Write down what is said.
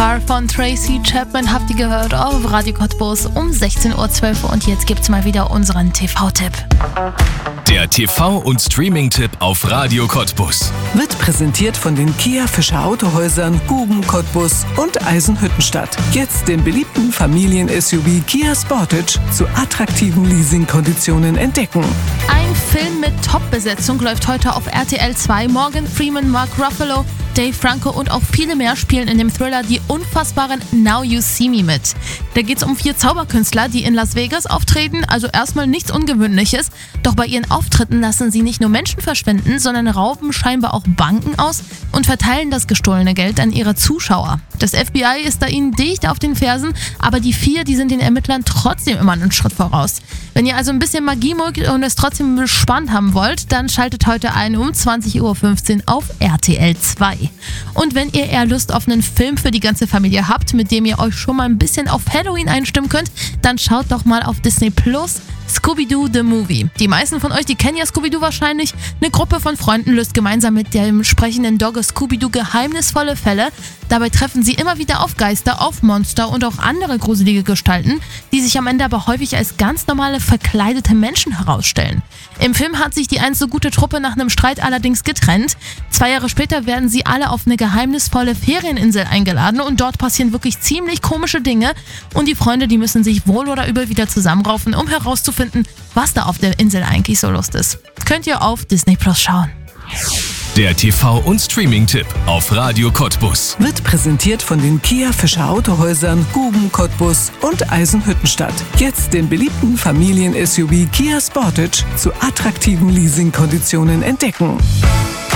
Car von Tracy Chapman habt ihr gehört auf Radio Cottbus um 16.12 Uhr und jetzt gibt's mal wieder unseren TV-Tipp. Der TV- und Streaming-Tipp auf Radio Cottbus wird präsentiert von den Kia Fischer Autohäusern, Guben Cottbus und Eisenhüttenstadt. Jetzt den beliebten Familien-SUV Kia Sportage zu attraktiven Leasingkonditionen entdecken. Ein Film mit Top-Besetzung läuft heute auf RTL 2. Morgan Freeman, Mark Ruffalo, Dave Franco und auch viele mehr spielen in dem Thriller Die unfassbaren Now You See Me mit. Da geht's um 4 Zauberkünstler, die in Las Vegas auftreten, also erstmal nichts Ungewöhnliches. Doch bei ihren Auftritten lassen sie nicht nur Menschen verschwinden, sondern rauben scheinbar auch Banken aus und verteilen das gestohlene Geld an ihre Zuschauer. Das FBI ist da ihnen dicht auf den Fersen, aber die 4, die sind den Ermittlern trotzdem immer einen Schritt voraus. Wenn ihr also ein bisschen Magie mögt und es trotzdem spannend haben wollt, dann schaltet heute ein um 20.15 Uhr auf RTL 2. Und wenn ihr eher Lust auf einen Film für die ganze Familie habt, mit dem ihr euch schon mal ein bisschen auf Halloween einstimmen könnt, dann schaut doch mal auf Disney Plus Scooby-Doo The Movie. Die meisten von euch, die kennen ja Scooby-Doo wahrscheinlich. Eine Gruppe von Freunden löst gemeinsam mit dem sprechenden Dogge Scooby-Doo geheimnisvolle Fälle. Dabei treffen sie immer wieder auf Geister, auf Monster und auch andere gruselige Gestalten, die sich am Ende aber häufig als ganz normale verkleidete Menschen herausstellen. Im Film hat sich die einst so gute Truppe nach einem Streit allerdings getrennt. 2 Jahre später werden sie alle auf eine geheimnisvolle Ferieninsel eingeladen und dort passieren wirklich ziemlich komische Dinge und die Freunde, die müssen sich wohl oder übel wieder zusammenraufen, um herauszufinden, was da auf der Insel eigentlich so los ist. Könnt ihr auf Disney Plus schauen. Der TV- und Streaming-Tipp auf Radio Cottbus wird präsentiert von den Kia Fischer Autohäusern, Guben Cottbus und Eisenhüttenstadt. Jetzt den beliebten Familien-SUV Kia Sportage zu attraktiven Leasingkonditionen entdecken.